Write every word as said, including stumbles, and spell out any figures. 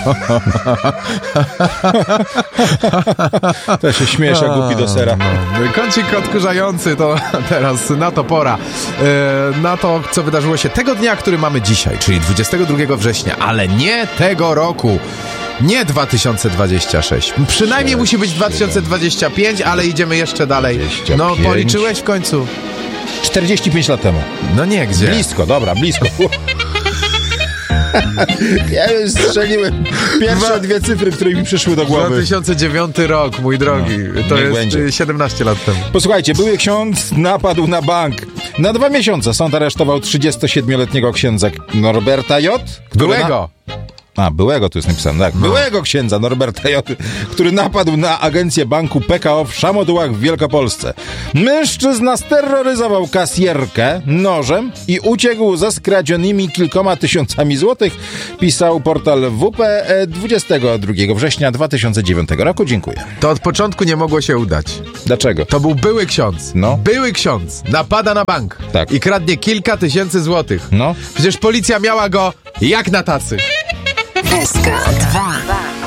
To się śmiesz, jak głupi do sera. Kącik odkurzający to teraz na to pora. E, na to, co wydarzyło się tego dnia, który mamy dzisiaj, czyli dwudziestego drugiego września, ale nie tego roku. Nie dwa tysiące dwudziesty szósty. Przynajmniej musi być dwa tysiące dwudziesty piąty, ale idziemy jeszcze dalej. No, policzyłeś w końcu? czterdzieści pięć lat temu. No nie, gdzie? Blisko, dobra, blisko. Ja już strzeliłem pierwsze Dwa... dwie cyfry, które mi przyszły do głowy. dwa tysiące dziewiąty rok, mój drogi. No, to jest będzie. siedemnaście lat temu. Posłuchajcie, były ksiądz napadł na bank. Na dwa miesiące sąd aresztował trzydziestosiedmioletniego księdza Norberta J. Byłego. Na... A, byłego tu jest napisane, tak. No. Byłego księdza Norberta J., który napadł na agencję banku P K O w Szamotułach w Wielkopolsce. Mężczyzna steroryzował kasjerkę nożem i uciekł ze skradzionymi kilkoma tysiącami złotych, pisał portal W P dwudziestego drugiego września dwa tysiące dziewiątego roku. Dziękuję. To od początku nie mogło się udać. Dlaczego? To był były ksiądz. No. Były ksiądz. Napada na bank. Tak. I kradnie kilka tysięcy złotych. No. Przecież policja miała go jak na tacy. S K dwa.